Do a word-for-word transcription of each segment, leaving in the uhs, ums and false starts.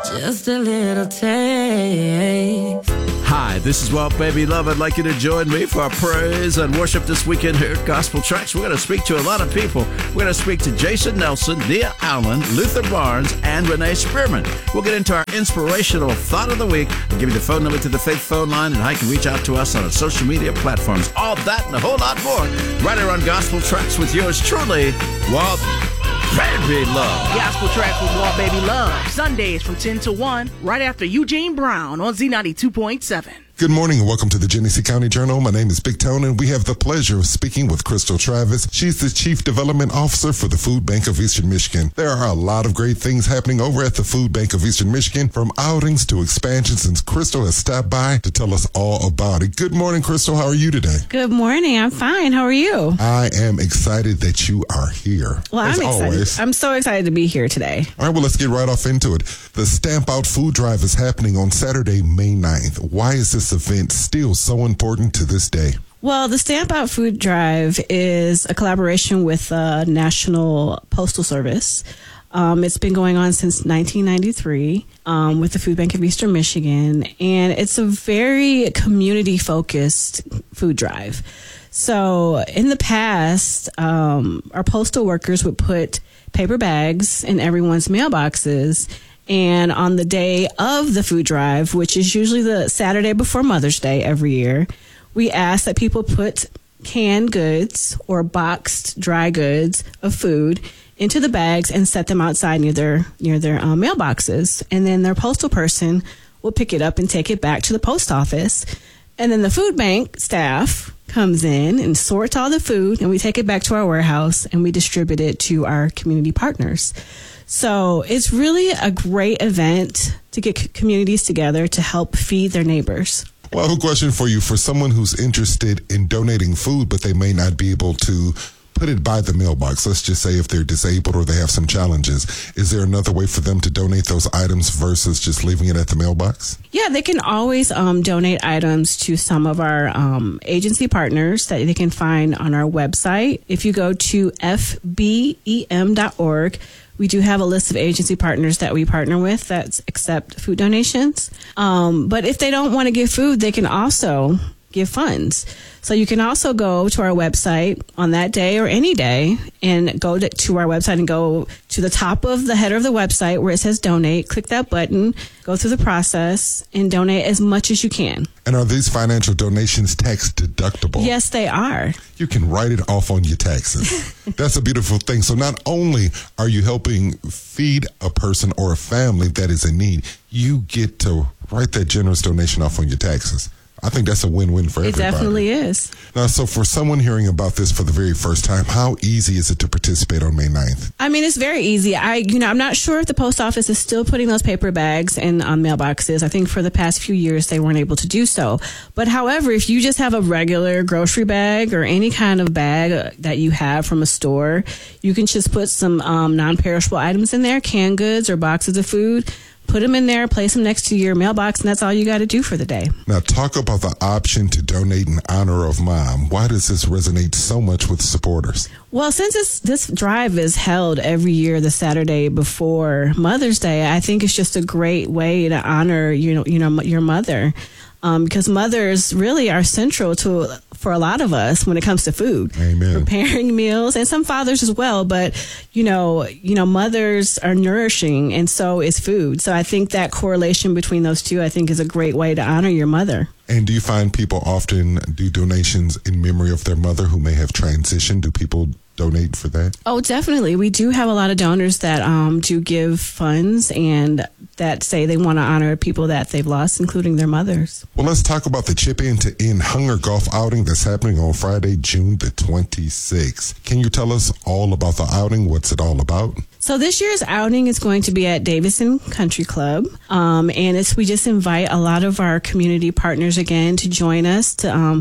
Just a little taste. Hi, this is Walt Baby Love. I'd like you to join me for our praise and worship this weekend here at Gospel Tracks. We're going to speak to a lot of people. We're going to speak to Jason Nelson, Nia Allen, Luther Barnes, and Renee Spearman. We'll get into our inspirational thought of the week. I'll give you the phone number to the Faith phone line and how you can reach out to us on our social media platforms. All that and a whole lot more right here on Gospel Tracks with yours truly, Walt Baby Love. Gospel Tracks with Walt Baby Love. Sundays from ten to one, right after Eugene Brown on Z ninety-two point seven. Good morning and welcome to the Genesee County Journal. My name is Big Tone and we have the pleasure of speaking with Crystal Travis. She's the Chief Development Officer for the Food Bank of Eastern Michigan. There are a lot of great things happening over at the Food Bank of Eastern Michigan, from outings to expansions, and Crystal has stopped by to tell us all about it. Good morning, Crystal. How are you today? Good morning. I'm fine. How are you? I am excited that you are here. Well, I'm excited. Always. I'm so excited to be here today. All right, well, let's get right off into it. The Stamp Out Food Drive is happening on Saturday, May ninth. Why is this event still so important to this day? Well, the Stamp Out Food Drive is a collaboration with the National Postal Service. Um, it's been going on since nineteen ninety-three um, with the Food Bank of Eastern Michigan, and it's a very community-focused food drive. So in the past, um, our postal workers would put paper bags in everyone's mailboxes, and on the day of the food drive, which is usually the Saturday before Mother's Day every year, we ask that people put canned goods or boxed dry goods of food into the bags and set them outside near their near their um, mailboxes. And then their postal person will pick it up and take it back to the post office. And then the food bank staff comes in and sorts all the food, and we take it back to our warehouse and we distribute it to our community partners. So it's really a great event to get c- communities together to help feed their neighbors. Well, I have a question for you. For someone who's interested in donating food, but they may not be able to put it by the mailbox, let's just say if they're disabled or they have some challenges, is there another way for them to donate those items versus just leaving it at the mailbox? Yeah, they can always um, donate items to some of our um, agency partners that they can find on our website. If you go to F B E M dot org, we do have a list of agency partners that we partner with that accept food donations. Um, but if they don't want to give food, they can also give funds. So you can also go to our website on that day or any day and go to, to our website and go to the top of the header of the website where it says donate, click that button, go through the process and donate as much as you can. And are these financial donations tax deductible? Yes, they are. You can write it off on your taxes. That's a beautiful thing. So not only are you helping feed a person or a family that is in need, you get to write that generous donation off on your taxes. I think that's a win-win for everybody. It definitely is. Now, so for someone hearing about this for the very first time, how easy is it to participate on May ninth? I mean, it's very easy. I, you know, I'm not sure if the post office is still putting those paper bags in um, mailboxes. I think for the past few years they weren't able to do so. But however, if you just have a regular grocery bag or any kind of bag that you have from a store, you can just put some um, non-perishable items in there, canned goods or boxes of food. Put them in there, place them next to your mailbox, and that's all you got to do for the day. Now, talk about the option to donate in honor of Mom. Why does this resonate so much with supporters? Well, since this, this drive is held every year the Saturday before Mother's Day, I think it's just a great way to honor, you know, you know, your mother. Um, because mothers really are central to for a lot of us when it comes to food. Amen. Preparing meals, and some fathers as well. But you know, you know, mothers are nourishing, and so is food. So I think that correlation between those two, I think, is a great way to honor your mother. And do you find people often do donations in memory of their mother who may have transitioned? Do people donate for that? Oh, definitely. We do have a lot of donors that um, do give funds and that say they want to honor people that they've lost, including their mothers. Well, let's talk about the Chip In to End Hunger Golf outing that's happening on Friday, June the twenty-sixth. Can you tell us all about the outing? What's it all about? So this year's outing is going to be at Davidson Country Club, um, and it's we just invite a lot of our community partners again to join us to um,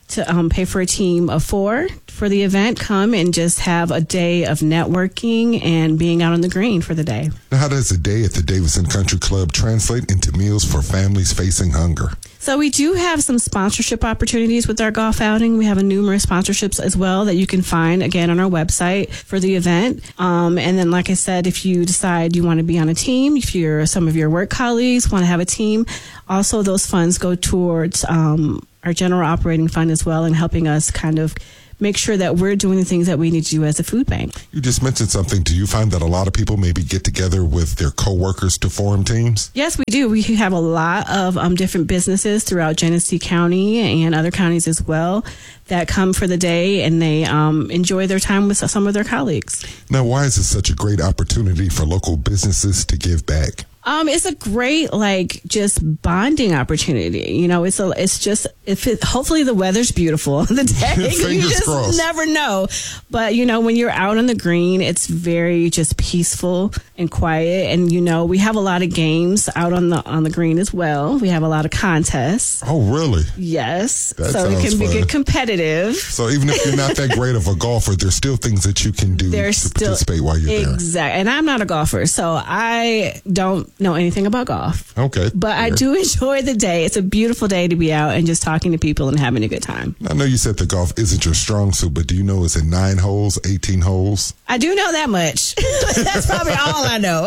to um, pay for a team of four for the event. Come and just have a day of networking and being out on the green for the day. Now, how does a day at the Davison Country Club translate into meals for families facing hunger? So we do have some sponsorship opportunities with our golf outing. We have a numerous sponsorships as well that you can find, again, on our website for the event. Um, and then, like I said, if you decide you want to be on a team, if you're some of your work colleagues want to have a team, also those funds go towards um, our general operating fund as well, and helping us kind of make sure that we're doing the things that we need to do as a food bank. You just mentioned something. Do you find that a lot of people maybe get together with their coworkers to form teams? Yes, we do. We have a lot of um, different businesses throughout Genesee County and other counties as well that come for the day, and they um, enjoy their time with some of their colleagues. Now, why is this such a great opportunity for local businesses to give back? Um, it's a great, like, just bonding opportunity. You know, it's a, it's just, if it, hopefully the weather's beautiful the day. You just crossed. Never know. But, you know, when you're out on the green, it's very just peaceful and quiet. And, you know, we have a lot of games out on the, on the green as well. We have a lot of contests. Oh, really? Yes. That so it sounds can be fun. get competitive. So even if you're not that great of a golfer, there's still things that you can do There's to still, participate while you're there. Exactly. And I'm not a golfer, so I don't know anything about golf. Okay. But I fair. do enjoy the day. It's a beautiful day to be out and just talking to people and having a good time. I know you said the golf isn't your strong suit, but do you know it's in nine holes, eighteen holes? I do know that much. That's probably all I know.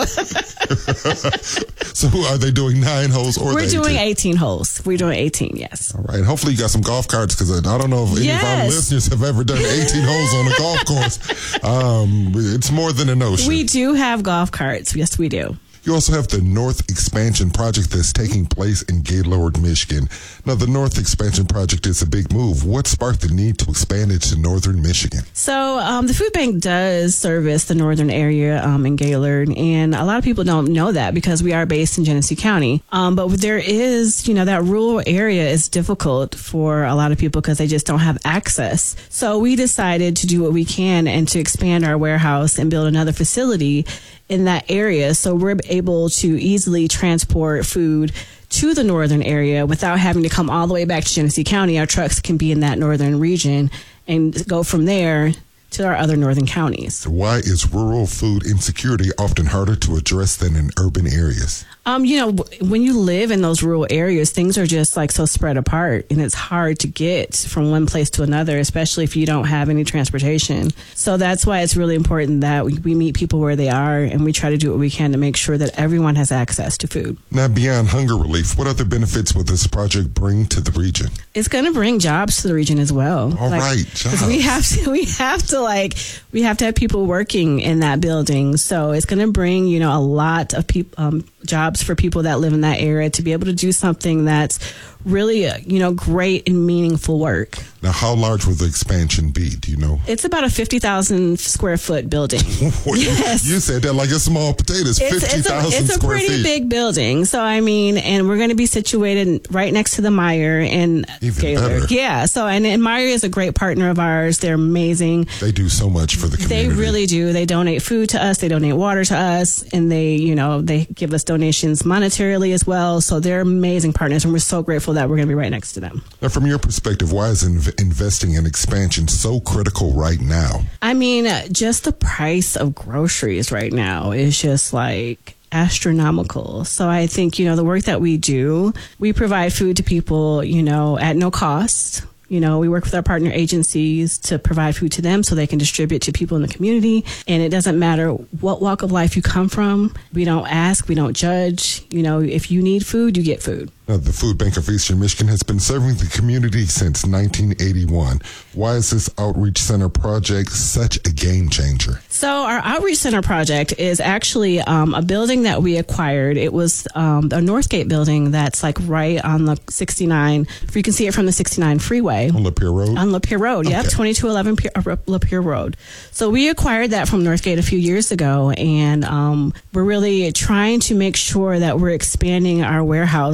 So are they doing nine holes or We're the doing eighteen? eighteen holes. We're doing eighteen, yes. All right. Hopefully you got some golf carts, because I don't know if any of our Yes. listeners have ever done eighteen holes on a golf course. Um, it's more than an ocean. We do have golf carts. Yes, we do. You also have the North Expansion Project that's taking place in Gaylord, Michigan. Now, the North Expansion Project is a big move. What sparked the need to expand it to northern Michigan? So um, the food bank does service the northern area um, in Gaylord, and a lot of people don't know that because we are based in Genesee County. Um, but there is, you know, that rural area is difficult for a lot of people because they just don't have access. So we decided to do what we can and to expand our warehouse and build another facility in that area, so we're able to easily transport food to the northern area without having to come all the way back to Genesee County. Our trucks can be in that northern region and go from there to our other northern counties. Why is rural food insecurity often harder to address than in urban areas? Um, you know, when you live in those rural areas, things are just like so spread apart, and it's hard to get from one place to another, especially if you don't have any transportation. So that's why it's really important that we, we meet people where they are, and we try to do what we can to make sure that everyone has access to food. Now, beyond hunger relief, what other benefits will this project bring to the region? It's going to bring jobs to the region as well. All like, right, 'cause jobs. we have to, we have to like, we have to have people working in that building. So it's going to bring, you know, a lot of people, um, jobs for people that live in that area to be able to do something that's really, uh, you know, great and meaningful work. Now, how large will the expansion be? Do you know? It's about a fifty thousand square foot building. Yes. You said that like it's small potatoes, It's, fifty it's, a, thousand it's a square pretty feet. big building. So, I mean, and we're going to be situated right next to the Meijer in Even Gaylord. better. Yeah. So, and, and Meijer is a great partner of ours. They're amazing. They do so much for the community. They really do. They donate food to us. They donate water to us, and they, you know, they give us donations monetarily as well. So they're amazing partners, and we're so grateful that we're going to be right next to them. Now, from your perspective, why is inv- investing in expansion so critical right now? I mean, uh, just the price of groceries right now is just like astronomical. So I think, you know, the work that we do, we provide food to people, you know, at no cost. You know, we work with our partner agencies to provide food to them so they can distribute to people in the community. And it doesn't matter what walk of life you come from. We don't ask. We don't judge. You know, if you need food, you get food. Now, the Food Bank of Eastern Michigan has been serving the community since nineteen eighty-one. Why is this outreach center project such a game changer? So our outreach center project is actually um, a building that we acquired. It was um, a Northgate building that's like right on the sixty-nine. If you can see it from the sixty-nine freeway. On Lapeer Road? On Lapeer Road, yep, Okay. twenty-two eleven Pier- uh, Lapeer Road. So we acquired that from Northgate a few years ago, and um, we're really trying to make sure that we're expanding our warehouse and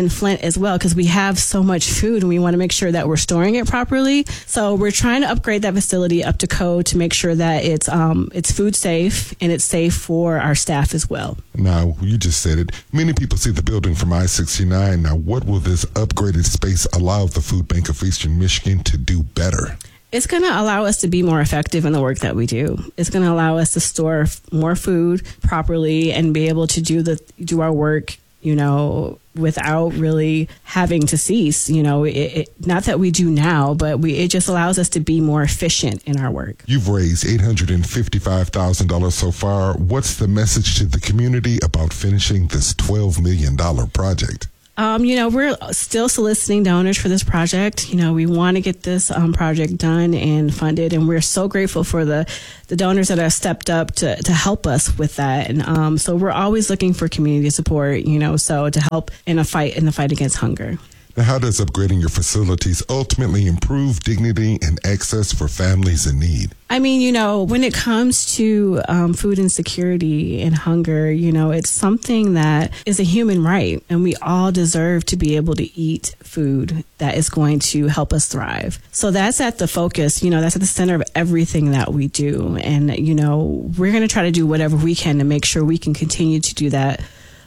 in Flint as well, because we have so much food and we want to make sure that we're storing it properly. So we're trying to upgrade that facility up to code to make sure that it's um, it's food safe and it's safe for our staff as well. Now, you just said it. Many people see the building from I sixty-nine. Now, what will this upgraded space allow the Food Bank of Eastern Michigan to do better? It's going to allow us to be more effective in the work that we do. It's going to allow us to store f- more food properly and be able to do the do our work, you know, without really having to cease. You know, it, it, not that we do now, but we it just allows us to be more efficient in our work. You've raised eight hundred fifty-five thousand dollars so far. What's the message to the community about finishing this twelve million dollars project? Um, you know, we're still soliciting donors for this project. You know, we want to get this um, project done and funded, and we're so grateful for the, the donors that have stepped up to, to help us with that. And um, so we're always looking for community support, you know, so to help in a fight in the fight against hunger. Now, how does upgrading your facilities ultimately improve dignity and access for families in need? I mean, you know, when it comes to um, food insecurity and hunger, you know, it's something that is a human right, and we all deserve to be able to eat food that is going to help us thrive. So that's at the focus, you know, that's at the center of everything that we do. And, you know, we're going to try to do whatever we can to make sure we can continue to do that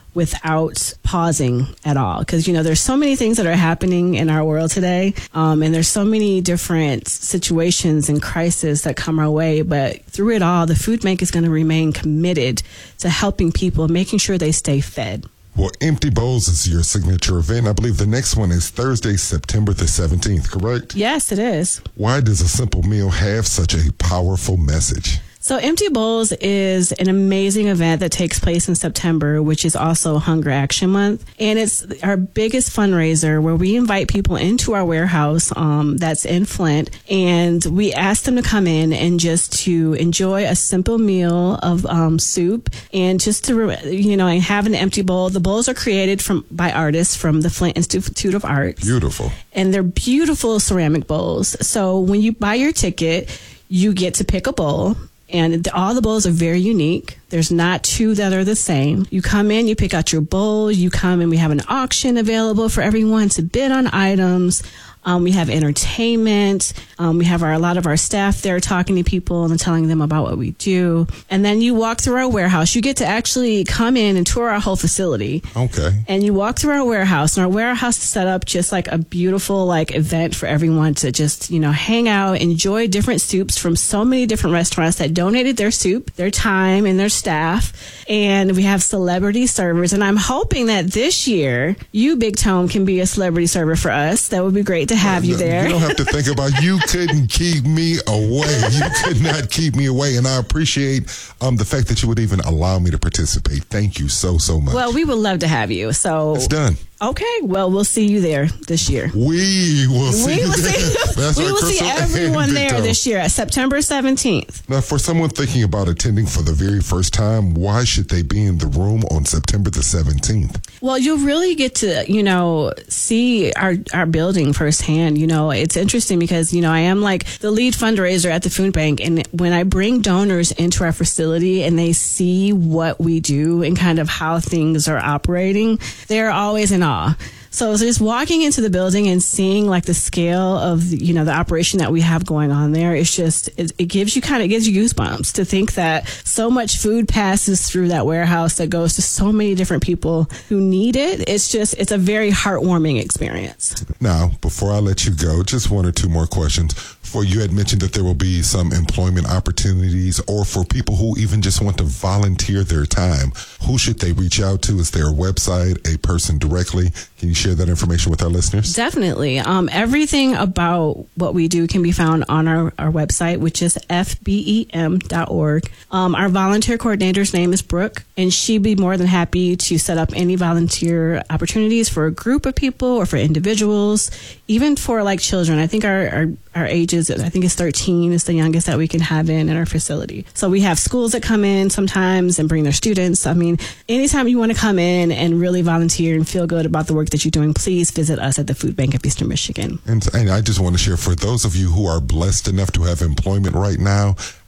without pausing at all. Because, you know, there's so many things that are happening in our world today. Um, and there's so many different situations and crises that come our way. But through it all, the Food Bank is going to remain committed to helping people, making sure they stay fed. Well, Empty Bowls is your signature event. I believe the next one is Thursday, September the seventeenth, correct? Yes, it is. Why does a simple meal have such a powerful message? So Empty Bowls is an amazing event that takes place in September, which is also Hunger Action Month. And it's our biggest fundraiser where we invite people into our warehouse um, that's in Flint. And we ask them to come in and just to enjoy a simple meal of um, soup and just to, you know, and have an empty bowl. The bowls are created from by artists from the Flint Institute of Arts. Beautiful. And they're beautiful ceramic bowls. So when you buy your ticket, you get to pick a bowl. And all the bowls are very unique. There's not two that are the same. You come in, you pick out your bowl, you come and we have an auction available for everyone to bid on items. Um, we have entertainment. Um, we have our, a lot of our staff there talking to people and telling them about what we do. And then you walk through our warehouse. You get to actually come in and tour our whole facility. Okay. And you walk through our warehouse, and our warehouse is set up just like a beautiful like event for everyone to just, you know, hang out, enjoy different soups from so many different restaurants that donated their soup, their time, and their staff. And we have celebrity servers. And I'm hoping that this year, you, Big Tone, can be a celebrity server for us. That would be great to have you there. You don't have to think about, you couldn't keep me away. You could not keep me away. And I appreciate um, the fact that you would even allow me to participate. Thank you so, so much. Well, we would love to have you. So it's done. Okay, well, we'll see you there this year. We will see we you will there. See, That's we right, will see Crystal everyone there Victor. this year at September seventeenth. Now, for someone thinking about attending for the very first time, why should they be in the room on September the seventeenth? Well, you'll really get to, you know, see our, our building firsthand. You know, it's interesting because, you know, I am like the lead fundraiser at the Food Bank. And when I bring donors into our facility and they see what we do and kind of how things are operating, they're always in awe. So, so just walking into the building and seeing like the scale of, you know, the operation that we have going on there, it's just, it, it gives you kind of, it gives you goosebumps to think that so much food passes through that warehouse that goes to so many different people who need it. It's just, it's a very heartwarming experience. Now, before I let you go, just one or two more questions. For you had mentioned that there will be some employment opportunities, or for people who even just want to volunteer their time. Who should they reach out to? Is there a website, a person directly? Can you share that information with our listeners? Definitely. Um, everything about what we do can be found on our, our website, which is f b e m dot org. Um, our volunteer coordinator's name is Brooke, and she'd be more than happy to set up any volunteer opportunities for a group of people or for individuals, even for like children. I think our, our, our ages, I think it's thirteen is the youngest that we can have in in our facility. So we have schools that come in sometimes and bring their students. I mean, anytime you want to come in and really volunteer and feel good about the work that you're doing, please visit us at the Food Bank of Eastern Michigan. And, and I just want to share, for those of you who are blessed enough to have employment right now,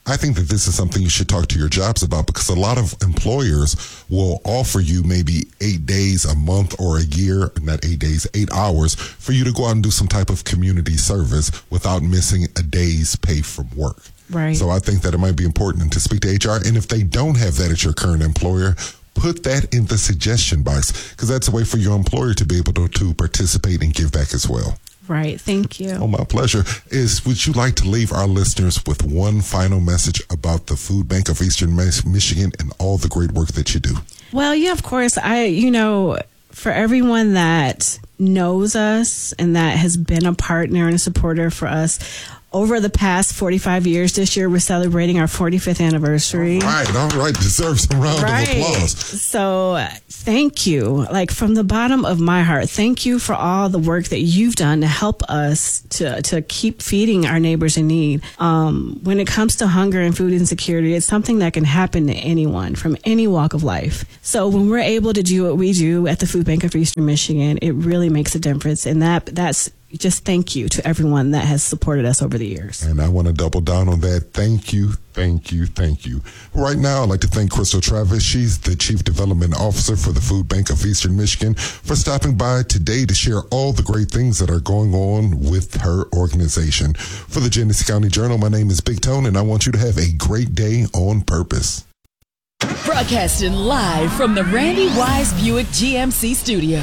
I think that this is something you should talk to your jobs about, because a lot of employers will offer you maybe eight days a month or a year, not eight days, eight hours for you to go out and do some type of community service without missing a day's pay from work. Right. So I think that it might be important to speak to H R. And if they don't have that at your current employer, put that in the suggestion box, because that's a way for your employer to be able to, to participate and give back as well. Right. Thank you. Oh, my pleasure. Is would you like to leave our listeners with one final message about the Food Bank of Eastern Michigan and all the great work that you do? Well, yeah, of course. I, you know, for everyone that knows us and that has been a partner and a supporter for us over the past forty-five years, this year we're celebrating our forty-fifth anniversary. All right, all right. Deserve some round right. of applause. So uh, thank you. Like, from the bottom of my heart, thank you for all the work that you've done to help us to, to keep feeding our neighbors in need. Um, when it comes to hunger and food insecurity, it's something that can happen to anyone from any walk of life. So when we're able to do what we do at the Food Bank of Eastern Michigan, it really makes a difference. And that that's just thank you to everyone that has supported us over the years. And I want to double down on that. Thank you, thank you, thank you. Right now, I'd like to thank Crystal Travis. She's the Chief Development Officer for the Food Bank of Eastern Michigan, for stopping by today to share all the great things that are going on with her organization. For the Genesee County Journal, my name is Big Tone, and I want you to have a great day on purpose. Broadcasting live from the Randy Wise Buick G M C studio.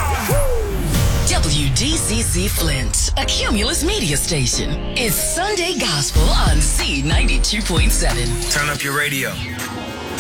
W D C C Flint, a Cumulus media station. It's Sunday Gospel on Z ninety-two point seven. Turn up your radio.